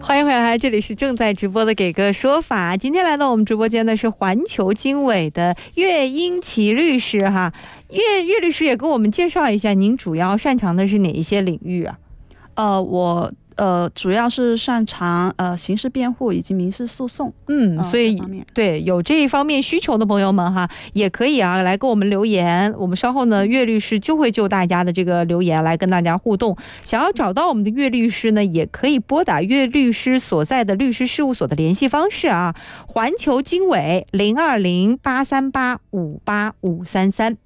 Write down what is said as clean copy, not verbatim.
欢迎回来，这里是正在直播的给个说法。今天来到我们直播间的是环球经纬的岳英奇律师哈。岳律师也跟我们介绍一下，您主要擅长的是哪一些领域啊？ 我主要是擅长刑事辩护以及民事诉讼。 所以对有这一方面需求的朋友们哈，也可以啊来给我们留言。我们稍后呢，岳律师就会就大家的这个留言来跟大家互动。想要找到我们的岳律师呢，也可以拨打岳律师所在的律师事务所的联系方式啊，环球经纬020838585533。